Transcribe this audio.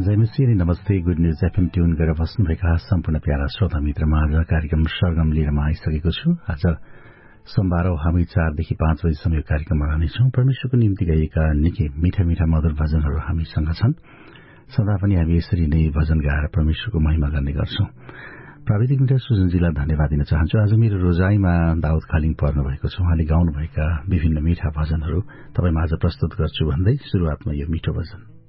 जयमसी अनि नमस्ते good news FM tune गरेर बस्नुभएका सम्पूर्ण प्यारा श्रोता मित्रमा आज कार्यक्रम सरगम लिएर म आइसकेको छु। आज सोमबार हामी 4 देखि 5 बजीसम्म यो कार्यक्रममा रहनेछौं। परमेश्वरको निम्ति गाइएका निकै मीठा मीठा मधुर भजनहरू हामीसँग छन्। सदा पनि हामी यसरी नै भजन गाएर परमेश्वरको महिमा गर्ने गर्छौं। प्राविधिक मित्र सुजनजीलाई धन्यवाद दिन चाहन्छु। आज मेरो रोजाईमा दाउद खालिङ पर्नु भएको छ। उहाँले गाउनुभएका विभिन्न मीठा भजनहरू तपाईमा आज प्रस्तुत गर्छु भन्दै शुरूआतमा यो मिठो भजन।